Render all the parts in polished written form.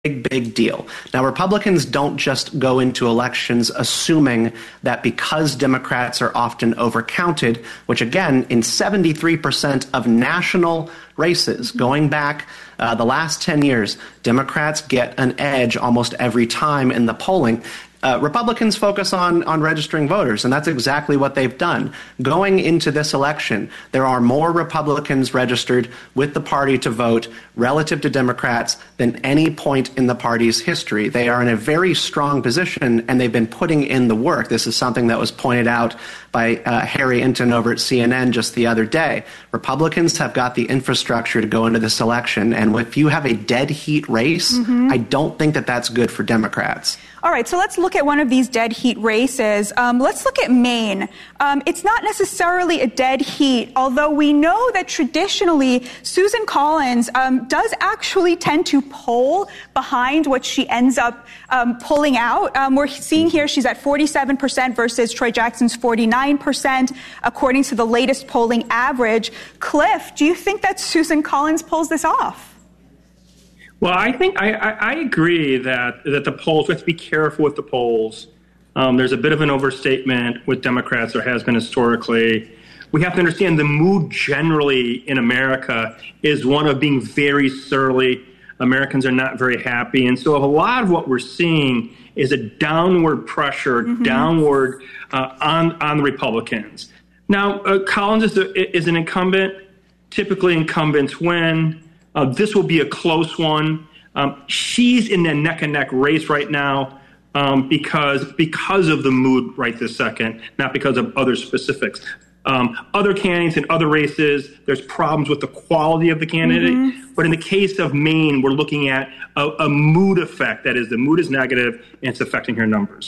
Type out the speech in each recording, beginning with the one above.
big deal. Now, Republicans don't just go into elections assuming that because Democrats are often overcounted, which again, in 73% of national races going back the last 10 years, Democrats get an edge almost every time in the polling. Republicans focus on registering voters, and that's exactly what they've done. Going into this election, there are more Republicans registered with the party to vote relative to Democrats than any point in the party's history. They are in a very strong position, and they've been putting in the work. This is something that was pointed out by Harry Inton over at CNN just the other day. Republicans have got the infrastructure to go into this election, and if you have a dead heat race, I don't think that that's good for Democrats. All right, so let's look at one of these dead heat races. Let's look at Maine. It's not necessarily a dead heat, although we know that traditionally Susan Collins does actually tend to poll behind what she ends up pulling out. We're seeing here she's at 47% versus Troy Jackson's 49%, according to the latest polling average. Cliff, do you think that Susan Collins pulls this off? Well, I think I agree that the polls, we have to be careful with the polls. There's a bit of an overstatement with Democrats, there has been historically. We have to understand the mood generally in America is one of being very surly. Americans are not very happy. And so a lot of what we're seeing is a downward pressure, downward on the Republicans. Now, Collins is an incumbent. Typically, incumbents win. This will be a close one. She's in a neck-and-neck race right now because of the mood right this second, not because of other specifics. Other candidates in other races, there's problems with the quality of the candidate. But in the case of Maine, we're looking at a mood effect. That is, the mood is negative, and it's affecting her numbers.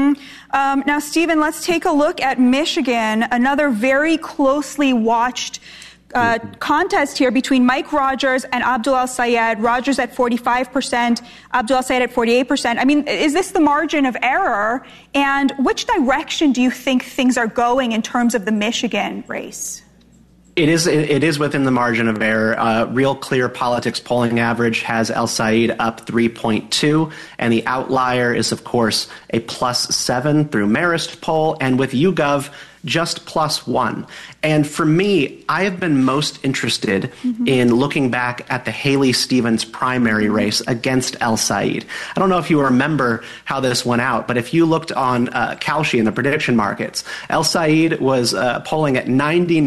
Now, Stephen, let's take a look at Michigan, another very closely watched contest here between Mike Rogers and Abdul El-Sayed. Rogers at 45%, Abdul El-Sayed at 48%. I mean, is this the margin of error? And which direction do you think things are going in terms of the Michigan race? It is within the margin of error. Real Clear Politics polling average has El-Sayed up 3.2, and the outlier is, of course, a +7 through Marist poll, and with YouGov, just +1. And for me, I have been most interested in looking back at the Haley Stevens primary race against El-Sayed. I don't know if you remember how this went out, but if you looked on Kalshi in the prediction markets, El-Sayed was polling at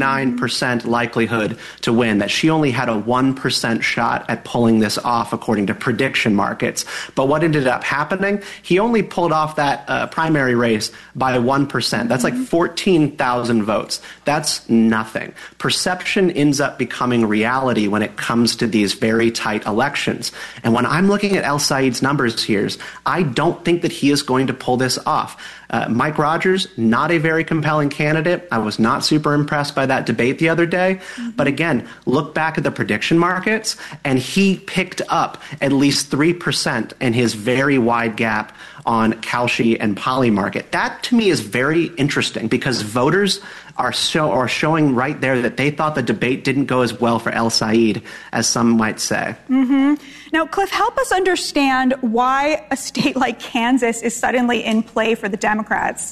99% likelihood to win, that she only had a 1% shot at pulling this off according to prediction markets. But what ended up happening, he only pulled off that primary race by 1%. That's like 14,000 votes. That's nothing. Perception ends up becoming reality when it comes to these very tight elections. And when I'm looking at El-Sayed's numbers here, I don't think that he is going to pull this off. Mike Rogers, not a very compelling candidate. I was not super impressed by that debate the other day. But again, look back at the prediction markets, and he picked up at least 3% in his very wide gap on Kalshi and Polymarket. That, to me, is very interesting because voters are showing right there that they thought the debate didn't go as well for El-Sayed as some might say. Now, Cliff, help us understand why a state like Kansas is suddenly in play for the Democrats.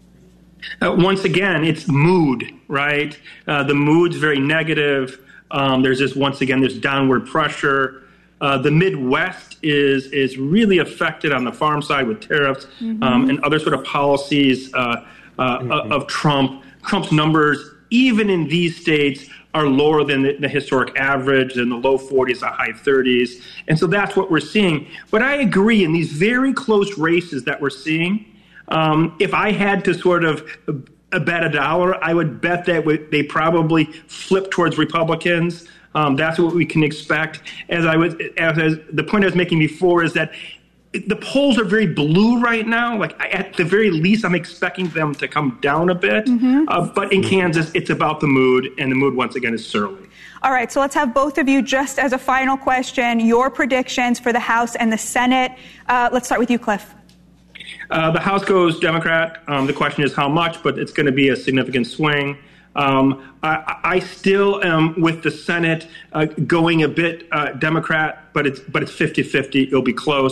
Once again, it's mood, right? The mood's very negative. There's this downward pressure. The Midwest is really affected on the farm side with tariffs and other sort of policies of Trump. Trump's numbers, even in these states, are lower than the historic average, in the low 40s, the high 30s. And so that's what we're seeing. But I agree, in these very close races that we're seeing, if I had to sort of bet $1, I would bet that they probably flip towards Republicans. That's what we can expect. As the point I was making before is that the polls are very blue right now. Like, at the very least, I'm expecting them to come down a bit. But in Kansas, it's about the mood, and the mood, once again, is surly. All right, so let's have both of you, just as a final question, your predictions for the House and the Senate. Let's start with you, Cliff. The House goes Democrat. The question is how much, but it's going to be a significant swing. I still am with the Senate going a bit Democrat, but it's 50-50. It'll be close.